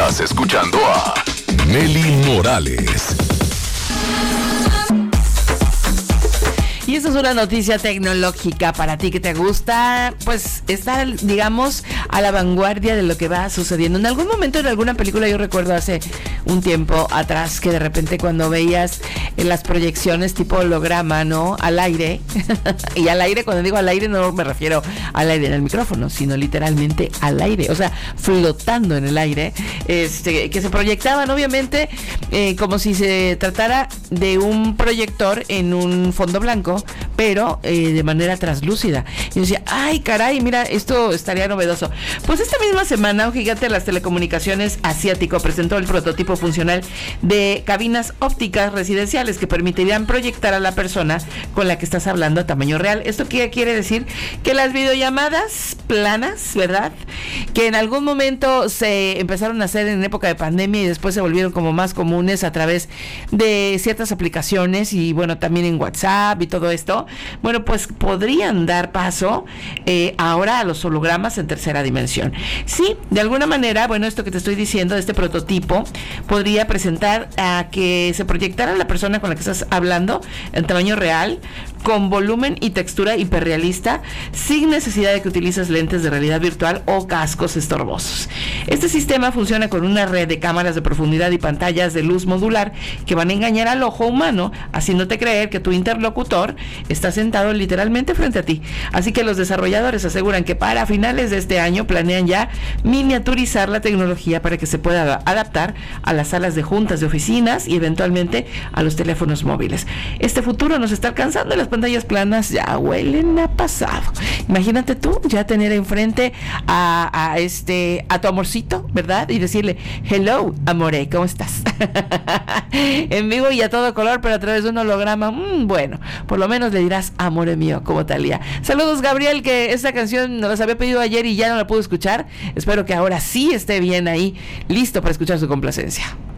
Estás escuchando a Nelly Morales. Y esta es una noticia tecnológica para ti que te gusta, pues, estar, digamos, a la vanguardia de lo que va sucediendo. En algún momento, en alguna película, yo recuerdo hace un tiempo atrás, que de repente cuando veías en las proyecciones tipo holograma, ¿no? Al aire, y al aire, cuando digo al aire, no me refiero al aire en el micrófono, sino literalmente al aire, o sea, flotando en el aire, que se proyectaban, obviamente, como si se tratara de un proyector en un fondo blanco, pero de manera translúcida. Y yo decía, ay caray, mira, esto estaría novedoso. Pues esta misma semana un gigante de las telecomunicaciones asiático presentó el prototipo funcional de cabinas ópticas residenciales que permitirían proyectar a la persona con la que estás hablando a tamaño real. ¿Esto qué quiere decir? Que las videollamadas planas, ¿verdad? Que en algún momento se empezaron a hacer en época de pandemia y después se volvieron como más comunes a través de ciertas aplicaciones y bueno, también en WhatsApp y todo esto, bueno, pues podrían dar paso ahora a los hologramas en tercera dimensión. Sí, de alguna manera, bueno, esto que te estoy diciendo, este prototipo podría presentar a que se proyectara la persona con la que estás hablando en tamaño real, con volumen y textura hiperrealista, sin necesidad de que utilices lentes de realidad virtual o cascos estorbosos. Este sistema funciona con una red de cámaras de profundidad y pantallas de luz modular que van a engañar al ojo humano, haciéndote creer que tu interlocutor está sentado literalmente frente a ti. Así que los desarrolladores aseguran que para finales de este año planean ya miniaturizar la tecnología para que se pueda adaptar a las salas de juntas de oficinas y eventualmente a los teléfonos móviles. Este futuro nos está alcanzando y las pantallas planas ya huelen a pasado. Imagínate tú ya tener enfrente a tu amorcito, ¿verdad? Y decirle, hello, amore, ¿cómo estás? En vivo y a todo color, pero a través de un holograma. Bueno, por lo menos le dirás, amore mío, como Talía. Saludos, Gabriel, que esta canción nos la había pedido ayer y ya no la pude escuchar. Espero que ahora sí esté bien ahí, listo para escuchar su complacencia.